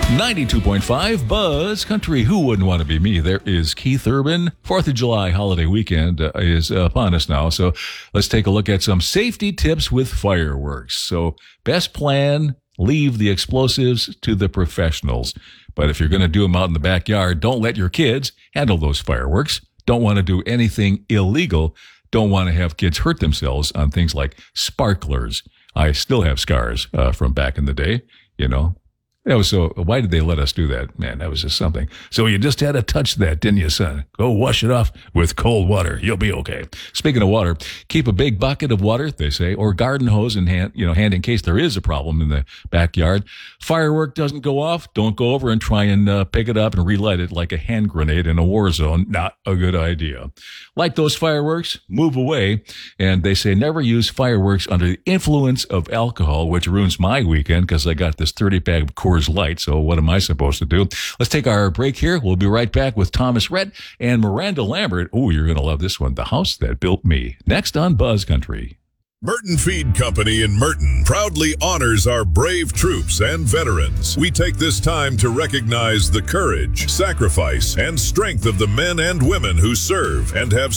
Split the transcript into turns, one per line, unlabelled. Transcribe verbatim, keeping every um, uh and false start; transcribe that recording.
ninety-two point five Buzz Country. Who wouldn't want to be me? There is Keith Urban. fourth of July holiday weekend uh, is uh, upon us now. So let's take a look at some safety tips with fireworks. So best plan, leave the explosives to the professionals. But if you're going to do them out in the backyard, don't let your kids handle those fireworks. Don't want to do anything illegal. Don't want to have kids hurt themselves on things like sparklers. I still have scars uh, from back in the day, you know. That was so, why did they let us do that? Man, that was just something. So you just had to touch that, didn't you, son? Go wash it off with cold water. You'll be okay. Speaking of water, keep a big bucket of water, they say, or garden hose in hand, you know, hand in case there is a problem in the backyard. Firework doesn't go off. Don't go over and try and uh, pick it up and relight it like a hand grenade in a war zone. Not a good idea. Like those fireworks, move away. And they say never use fireworks under the influence of alcohol, which ruins my weekend because I got this thirty pack of Coors Light. So what am I supposed to do? Let's take our break here. We'll be right back with Thomas Rhett and Miranda Lambert. Oh, you're going to love this one. The House That Built Me. Next on Buzz Country.
Merton Feed Company in Merton proudly honors our brave troops and veterans. We take this time to recognize the courage, sacrifice, and strength of the men and women who serve and have